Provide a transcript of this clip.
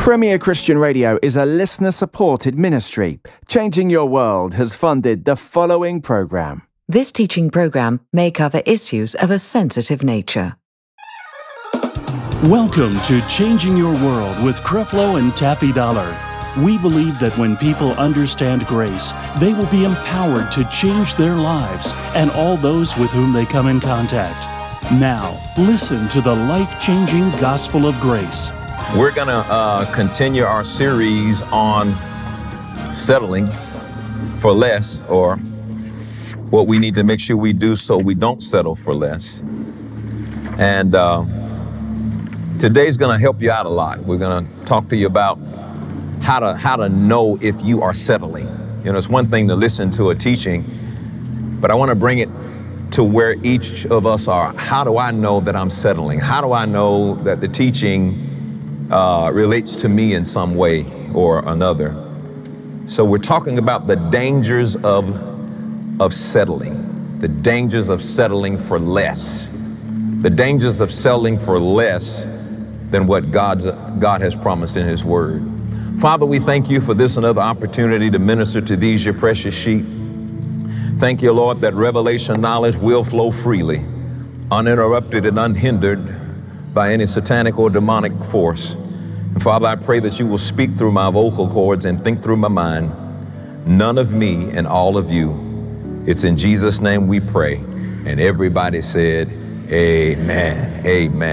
Premier Christian Radio is a listener-supported ministry. Changing Your World has funded the following program. This teaching program may cover issues of a sensitive nature. Welcome to Changing Your World with Creflo and Taffy Dollar. We believe that when people understand grace, they will be empowered to change their lives and all those with whom they come in contact. Now, listen to the life-changing gospel of grace. We're going to continue our series on settling for less, or what we need to make sure we do so we don't settle for less. And today's going to help you out a lot. We're going to talk to you about how to know if you are settling. You know, it's one thing to listen to a teaching, but I want to bring it to where each of us are. How do I know that I'm settling? How do I know that the teaching relates to me in some way or another? So we're talking about the dangers of settling, the dangers of settling for less, the dangers of settling for less than what God has promised in His Word. Father, we thank you for this another opportunity to minister to these, your precious sheep. Thank you, Lord, that revelation knowledge will flow freely, uninterrupted and unhindered by any satanic or demonic force. And Father, I pray that you will speak through my vocal cords and think through my mind. None of me and all of you. It's in Jesus' name we pray. And everybody said, amen, amen.